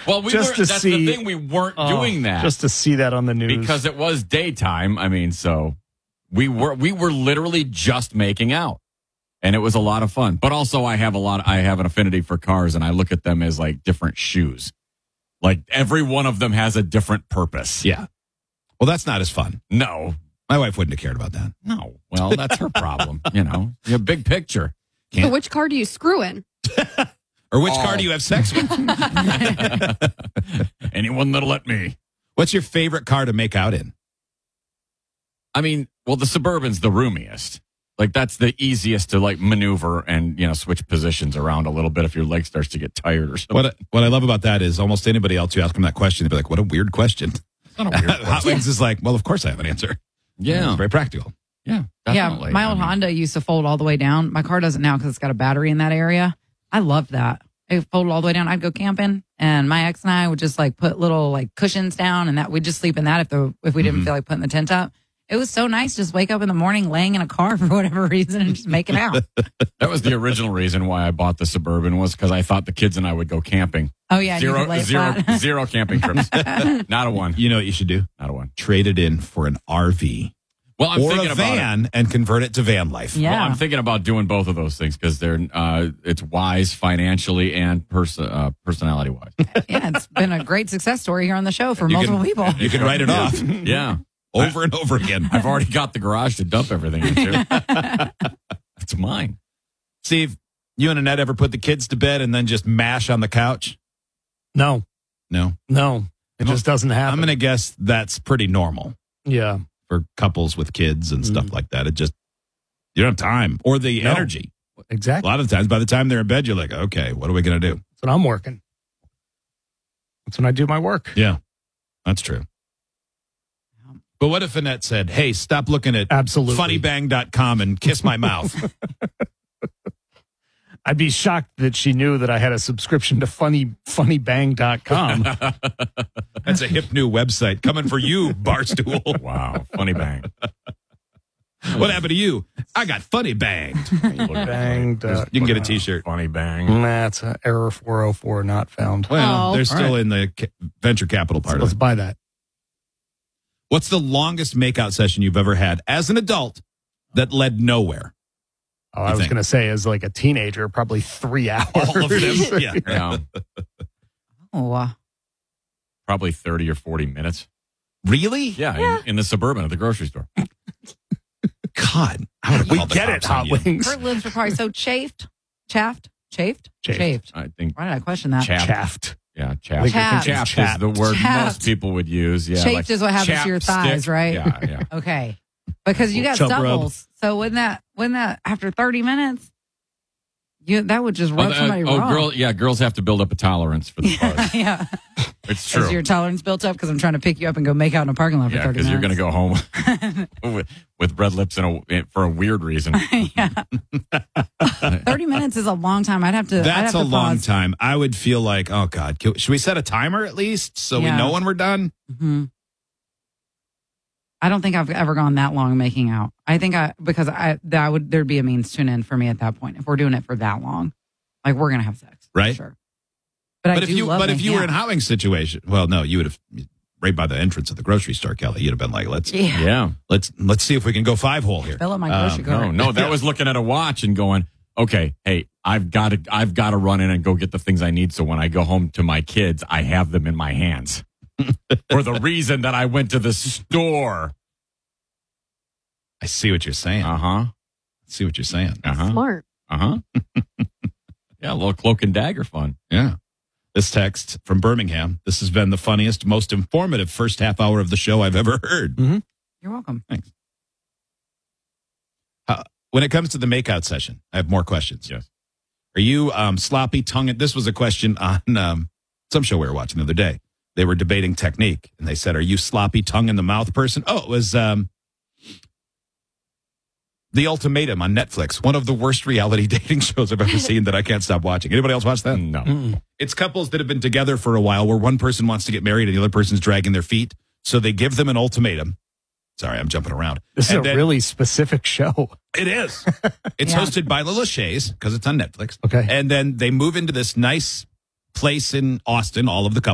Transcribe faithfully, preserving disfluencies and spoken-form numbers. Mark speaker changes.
Speaker 1: Well, we
Speaker 2: just
Speaker 1: were,
Speaker 2: to
Speaker 1: that's
Speaker 2: see,
Speaker 1: the thing. We weren't
Speaker 2: oh,
Speaker 1: doing that.
Speaker 2: Just to see that on the news.
Speaker 1: Because it was daytime. I mean, so we were we were literally just making out. And it was a lot of fun. But also I have a lot I have an affinity for cars, and I look at them as like different shoes. Like every one of them has a different purpose.
Speaker 3: Yeah. Well, that's not as fun.
Speaker 1: No.
Speaker 3: My wife wouldn't have cared about that.
Speaker 1: No. Well, that's her problem. You know, you have big picture.
Speaker 4: So which car do you screw in?
Speaker 3: Or which
Speaker 1: Oh.
Speaker 3: car do you have sex with?
Speaker 1: Anyone that'll let me.
Speaker 3: What's your favorite car to make out in?
Speaker 1: I mean, well, the Suburban's the roomiest. Like, that's the easiest to, like, maneuver and, you know, switch positions around a little bit if your leg starts to get tired or something.
Speaker 3: What what I love about that is almost anybody else you ask them that question, they'd be like, what a weird question.
Speaker 1: It's not a weird
Speaker 3: Hot
Speaker 1: question.
Speaker 3: Wings is like, well, of course I have an answer.
Speaker 1: Yeah.
Speaker 3: It's very practical.
Speaker 1: Yeah,
Speaker 5: Yeah,
Speaker 1: definitely.
Speaker 5: my old
Speaker 1: I mean,
Speaker 5: Honda used to fold all the way down. My car doesn't now because it's got a battery in that area. I loved that. It folded all the way down. I'd go camping, and my ex and I would just like put little like cushions down, and that we'd just sleep in that if the if we didn't
Speaker 3: Mhm.
Speaker 5: feel like putting the tent up. It was so nice to just wake up in the morning laying in a car for whatever reason and just making out.
Speaker 1: That was the original reason why I bought the Suburban, was because I thought the kids and I would go camping.
Speaker 5: Oh yeah, you could
Speaker 1: Zero,
Speaker 5: lay
Speaker 1: zero,
Speaker 5: flat.
Speaker 1: zero camping trips. Not a one.
Speaker 3: You know what you should do?
Speaker 1: Not a one.
Speaker 3: Trade it in for an R V.
Speaker 1: Well, I'm
Speaker 3: or
Speaker 1: thinking
Speaker 3: a
Speaker 1: about it.
Speaker 3: van and convert it to van life.
Speaker 5: Yeah.
Speaker 1: Well, I'm thinking about doing both of those things because they're uh, it's wise financially and pers- uh, personality wise.
Speaker 5: Yeah, it's been a great success story here on the show for
Speaker 3: You
Speaker 5: multiple
Speaker 3: can-
Speaker 5: people.
Speaker 3: You can write it off
Speaker 1: Yeah,
Speaker 3: over and over again.
Speaker 1: I've already got the garage to dump everything into. It's mine.
Speaker 3: Steve, you and Annette ever put the kids to bed and then just mash on the couch?
Speaker 2: no,
Speaker 3: No.
Speaker 2: no, it just doesn't happen.
Speaker 3: I'm going to guess that's pretty normal
Speaker 2: yeah.
Speaker 3: for couples with kids and stuff like that. It just, you don't have time or the
Speaker 2: No.
Speaker 3: energy. A
Speaker 2: Exactly.
Speaker 3: lot of times, by the time they're in bed, you're like, okay, what are we going to do?
Speaker 2: That's when I'm working. That's when I do my work.
Speaker 3: Yeah, that's true. But what if Annette said, hey, stop looking at
Speaker 2: Absolutely.
Speaker 3: funny bang dot com and kiss my mouth?
Speaker 2: I'd be shocked that she knew that I had a subscription to funny funny bang dot com.
Speaker 3: That's a hip new website coming for you, Barstool.
Speaker 1: Wow, funny bang.
Speaker 3: What happened to you? I got funny banged.
Speaker 2: Bang.
Speaker 3: You can get a T-shirt.
Speaker 1: Funny bang.
Speaker 2: That's uh, error four oh four not found.
Speaker 3: Well,
Speaker 4: Oh.
Speaker 3: they're still
Speaker 2: All right.
Speaker 3: in the ca- venture capital
Speaker 2: So
Speaker 3: part
Speaker 2: let's
Speaker 3: of it.
Speaker 2: buy that.
Speaker 3: What's the longest makeout session you've ever had as an adult that led nowhere?
Speaker 2: Oh,
Speaker 3: You
Speaker 2: I was
Speaker 3: think?
Speaker 2: going to say, as like a teenager, probably three hours.
Speaker 3: All of them? Yeah.
Speaker 1: Yeah,
Speaker 5: Oh, uh,
Speaker 1: probably thirty or forty minutes.
Speaker 3: Really?
Speaker 1: Yeah, In, in the Suburban at the grocery store.
Speaker 3: God. I would have
Speaker 2: We
Speaker 3: called the
Speaker 2: get it,
Speaker 3: cops on
Speaker 2: Hot
Speaker 3: you.
Speaker 2: Wings.
Speaker 5: her lips were probably so chafed, chaffed, chafed,
Speaker 2: Chafed.
Speaker 1: I think
Speaker 5: Why did I question that?
Speaker 1: chapped.
Speaker 2: Chaffed.
Speaker 1: Yeah,
Speaker 2: I
Speaker 1: chapped.
Speaker 2: think
Speaker 5: Chapped.
Speaker 1: Chapped
Speaker 2: Chapped.
Speaker 1: is the word
Speaker 5: Chapped.
Speaker 1: most people would use. Yeah,
Speaker 5: Chafed
Speaker 1: like
Speaker 5: is what happens to your thighs,
Speaker 1: chapstick.
Speaker 5: right?
Speaker 1: Yeah, yeah.
Speaker 5: Okay, because you got
Speaker 2: Chub rub.
Speaker 5: stubbles. So wouldn't that wouldn't that after thirty minutes, you that would just rub
Speaker 1: Oh,
Speaker 5: somebody
Speaker 1: uh, oh,
Speaker 5: raw.
Speaker 1: girl, yeah, girls have to build up a tolerance for the buzz.
Speaker 5: yeah.
Speaker 1: It's
Speaker 5: Is
Speaker 1: true.
Speaker 5: your tolerance built up? Because I'm trying to pick you up and go make out in a parking lot for
Speaker 1: Yeah,
Speaker 5: thirty
Speaker 1: because
Speaker 5: minutes.
Speaker 1: you're going to go home with, with red lips and a, for a weird reason.
Speaker 5: yeah. thirty minutes is a long time. I'd have to. I'd
Speaker 3: That's
Speaker 5: have
Speaker 3: a
Speaker 5: to
Speaker 3: long
Speaker 5: pause.
Speaker 3: time. I would feel like, oh, God, can- should we set a timer at least so
Speaker 5: Yeah.
Speaker 3: we know when we're done?
Speaker 5: hmm I don't think I've ever gone that long making out. I think I because I that would there'd be a means to an end for me at that point if we're doing it for that long. Like we're gonna have sex, for
Speaker 3: Right.
Speaker 5: Sure. But, I
Speaker 3: But if
Speaker 5: do
Speaker 3: you
Speaker 5: love
Speaker 3: but if you
Speaker 5: making
Speaker 3: were in
Speaker 5: out.
Speaker 3: a Howling situation, well, no, you would have right by the entrance of the grocery store, Kelly. You'd have been like, let's
Speaker 5: yeah,
Speaker 1: Yeah.
Speaker 3: let's let's see if we can go five hole here.
Speaker 5: fill up my
Speaker 3: Um,
Speaker 5: grocery
Speaker 1: No,
Speaker 5: cart.
Speaker 1: no, that was looking at a watch and going, okay, hey, I've got to, I've got to run in and go get the things I need. So when I go home to my kids, I have them in my hands for the reason that I went to the store.
Speaker 3: I see what you're saying.
Speaker 1: Uh huh.
Speaker 3: I see what you're saying.
Speaker 1: Uh huh.
Speaker 4: Smart.
Speaker 1: Uh huh. Yeah, a little cloak and dagger fun.
Speaker 3: Yeah. This text from Birmingham. This has been the funniest, most informative first half hour of the show I've ever heard.
Speaker 5: You're welcome.
Speaker 3: Thanks. Uh, when it comes to the makeout session, I have more questions.
Speaker 1: Yes.
Speaker 3: Are you um, sloppy tongue? This was a question on um, some show we were watching the other day. They were debating technique, and they said, "Are you sloppy tongue in the mouth person?" Oh, it was um, The Ultimatum on Netflix. One of the worst reality dating shows I've ever seen that I can't stop watching. Anybody else watch that?
Speaker 1: No.
Speaker 2: Mm-mm.
Speaker 3: It's couples that have been together for a while where one person wants to get married and the other person's dragging their feet. So they give them an ultimatum. Sorry, I'm jumping around.
Speaker 2: This is
Speaker 3: And
Speaker 2: a
Speaker 3: then-
Speaker 2: really specific show.
Speaker 3: It is. It's
Speaker 5: Yeah.
Speaker 3: hosted by Lila Shays because it's on Netflix.
Speaker 2: Okay.
Speaker 3: And then they move into this nice place in Austin, all of the couples.